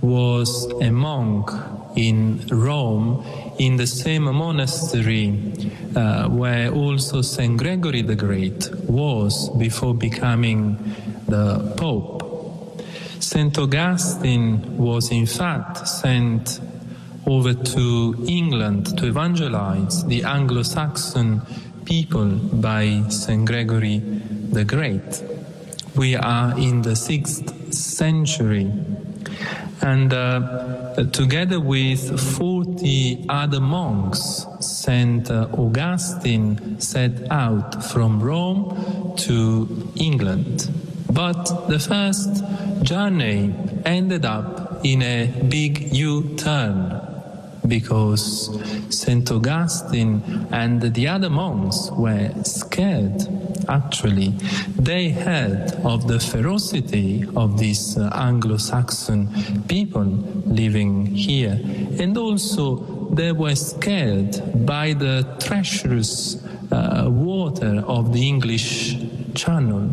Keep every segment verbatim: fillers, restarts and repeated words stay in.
was a monk in Rome, in the same monastery uh, where also Saint Gregory the Great was before becoming the Pope. Saint Augustine was in fact sent over to England to evangelize the Anglo-Saxon people by Saint Gregory the Great. We are in the sixth century, and uh, together with forty other monks, Saint Augustine set out from Rome to England. But the first journey ended up in a big U-turn, because Saint Augustine and the other monks were scared. Actually, they heard of the ferocity of these uh, Anglo-Saxon people living here, and also they were scared by the treacherous uh, water of the English Channel.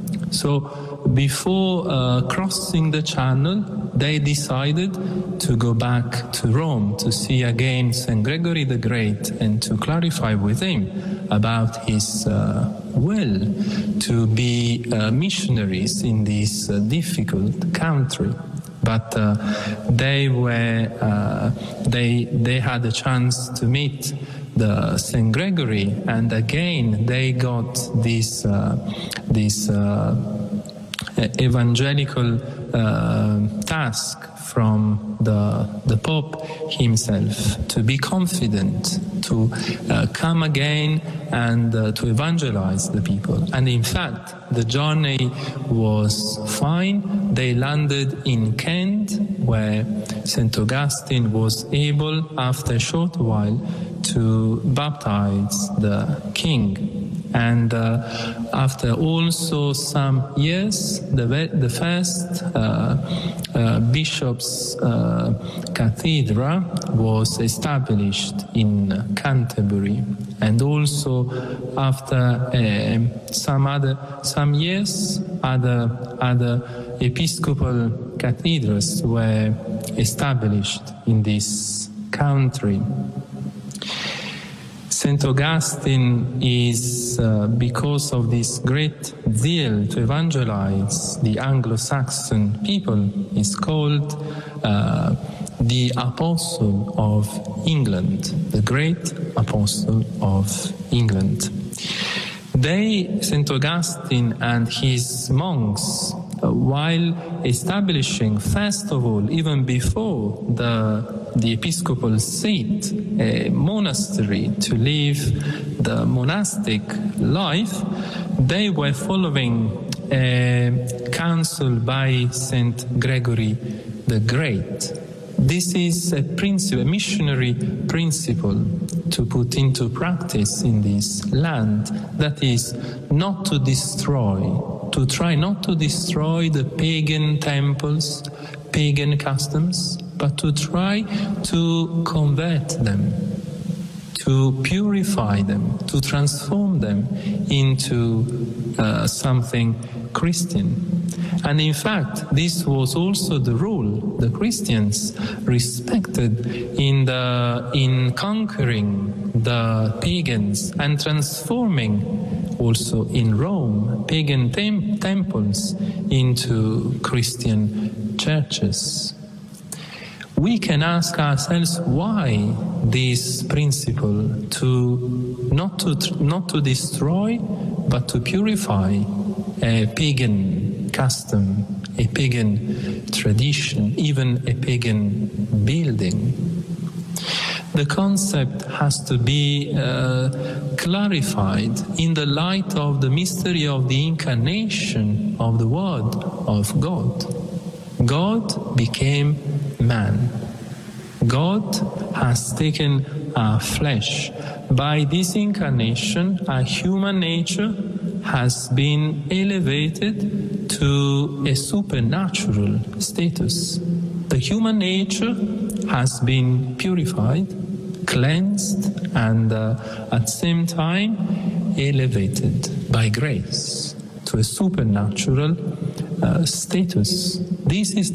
So before uh, crossing the Channel, they decided to go back to Rome to see again Saint Gregory the Great and to clarify with him about his uh, will to be uh, missionaries in this uh, difficult country. But uh, they were uh, they they had a chance to meet the Saint Gregory, and again they got this uh, this uh, evangelical uh, task from the the Pope himself to be confident, to uh, come again and uh, to evangelize the people. And in fact, the journey was fine. They landed in Kent, where Saint Augustine was able, after a short while, to baptize the king. And uh, after also some years, the, the first uh, uh, bishop's uh, cathedral was established in Canterbury. And also after uh, some other some years, other other episcopal cathedrals were established in this country. Saint Augustine is, uh, because of this great zeal to evangelize the Anglo-Saxon people, is called uh, the Apostle of England, the great Apostle of England. They, Saint Augustine and his monks, uh, while establishing, first of all, even before the the episcopal seat, a monastery to live the monastic life, they were following a counsel by Saint Gregory the Great. This is a principle, a missionary principle to put into practice in this land, that is, not to destroy, to try not to destroy the pagan temples, pagan customs, but to try to convert them, to purify them, to transform them into uh, something Christian. And in fact, this was also the rule the Christians respected in the in conquering the pagans and transforming also in Rome pagan tem- temples into Christian churches. We can ask ourselves why this principle to not to not to destroy but to purify a pagan custom, a pagan tradition, even a pagan building. The concept has to be uh, clarified in the light of the mystery of the incarnation of the Word of God. God became man. God has taken our flesh. By this incarnation, our human nature has been elevated to a supernatural status. The human nature has been purified, cleansed, and uh, at the same time elevated by grace to a supernatural uh, status. This is